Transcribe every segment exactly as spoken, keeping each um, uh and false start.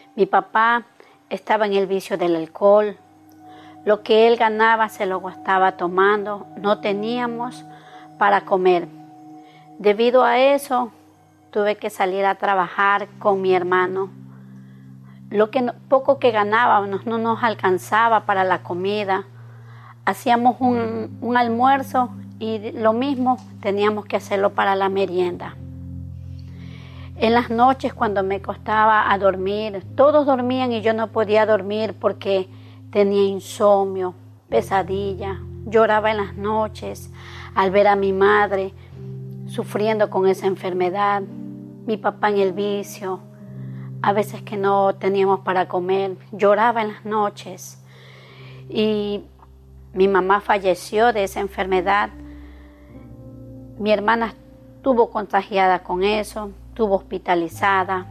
Mi papá estaba en el vicio del alcohol. Lo que él ganaba se lo gastaba tomando. No teníamos para comer. Debido a eso, tuve que salir a trabajar con mi hermano. Lo que no, poco que ganábamos no nos alcanzaba para la comida. Hacíamos un, un almuerzo y lo mismo teníamos que hacerlo para la merienda. En las noches cuando me costaba a dormir, todos dormían y yo no podía dormir porque tenía insomnio, pesadilla. Lloraba en las noches al ver a mi madre sufriendo con esa enfermedad, mi papá en el vicio, a veces que no teníamos para comer. Lloraba en las noches y mi mamá falleció de esa enfermedad. Mi hermana estuvo contagiada con eso, estuvo hospitalizada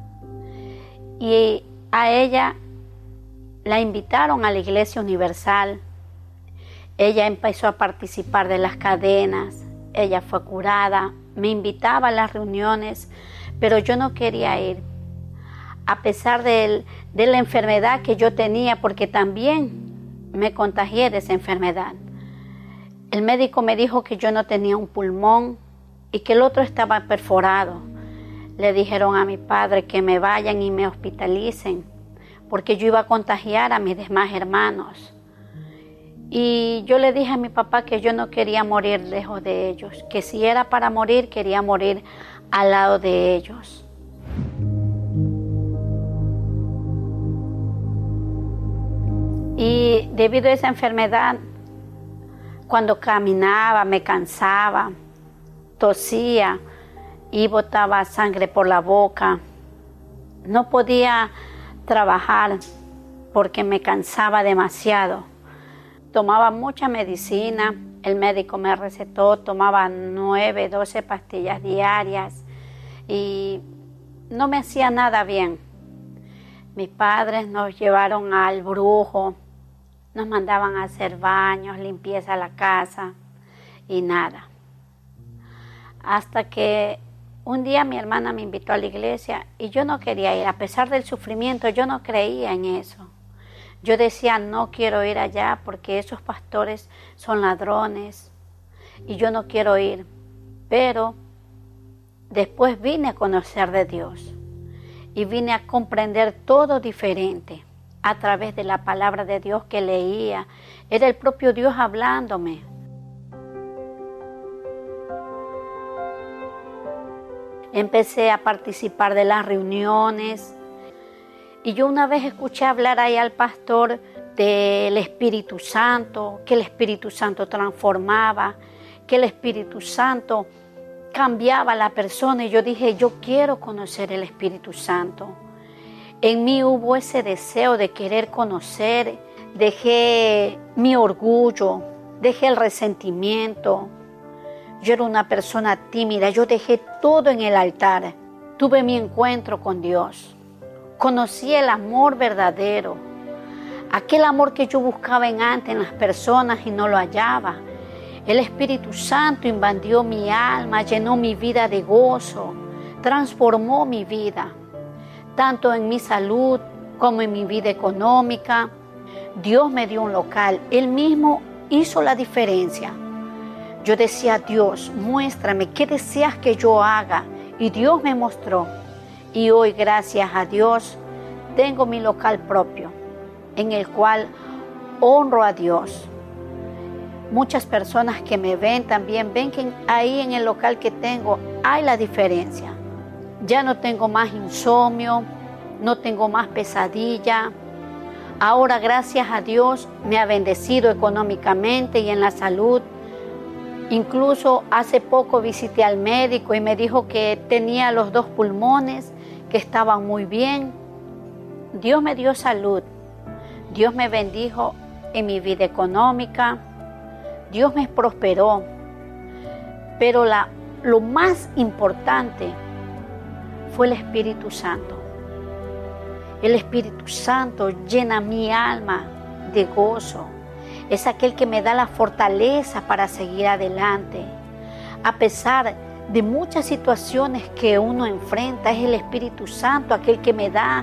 y a ella la invitaron a la Iglesia Universal. Ella empezó a participar de las cadenas, ella fue curada, me invitaba a las reuniones, pero yo no quería ir, a pesar de, de la enfermedad que yo tenía, porque también me contagié de esa enfermedad. El médico me dijo que yo no tenía un pulmón y que el otro estaba perforado. Le dijeron a mi padre que me vayan y me hospitalicen, porque yo iba a contagiar a mis demás hermanos. Y yo le dije a mi papá que yo no quería morir lejos de ellos, que si era para morir, quería morir al lado de ellos. Y debido a esa enfermedad, cuando caminaba me cansaba, tosía y botaba sangre por la boca. No podía trabajar porque me cansaba demasiado. Tomaba mucha medicina, el médico me recetó, tomaba nueve, doce pastillas diarias y no me hacía nada bien. Mis padres nos llevaron al brujo, nos mandaban a hacer baños, limpieza a la casa y nada. Hasta que un día mi hermana me invitó a la iglesia y yo no quería ir, a pesar del sufrimiento, yo no creía en eso. Yo decía, no quiero ir allá porque esos pastores son ladrones y yo no quiero ir. Pero después vine a conocer de Dios y vine a comprender todo diferente a través de la palabra de Dios que leía. Era el propio Dios hablándome. Empecé a participar de las reuniones. Y yo una vez escuché hablar ahí al pastor del Espíritu Santo, que el Espíritu Santo transformaba, que el Espíritu Santo cambiaba a la persona. Y yo dije, yo quiero conocer el Espíritu Santo. En mí hubo ese deseo de querer conocer. Dejé mi orgullo, dejé el resentimiento. Yo era una persona tímida, yo dejé todo en el altar. Tuve mi encuentro con Dios. Conocí el amor verdadero, aquel amor que yo buscaba en antes en las personas y no lo hallaba. El Espíritu Santo invadió mi alma, llenó mi vida de gozo, transformó mi vida, tanto en mi salud como en mi vida económica. Dios me dio un local, Él mismo hizo la diferencia. Yo decía, Dios, muéstrame qué deseas que yo haga, y Dios me mostró. Y hoy, gracias a Dios, tengo mi local propio, en el cual honro a Dios. Muchas personas que me ven también ven que ahí en el local que tengo hay la diferencia. Ya no tengo más insomnio, no tengo más pesadilla. Ahora, gracias a Dios, me ha bendecido económicamente y en la salud. Incluso hace poco visité al médico y me dijo que tenía los dos pulmones, que estaban muy bien. Dios me dio salud. Dios me bendijo en mi vida económica. Dios me prosperó. Pero la, lo más importante fue el Espíritu Santo. El Espíritu Santo llena mi alma de gozo. Es aquel que me da la fortaleza para seguir adelante. A pesar de muchas situaciones que uno enfrenta, es el Espíritu Santo aquel que me da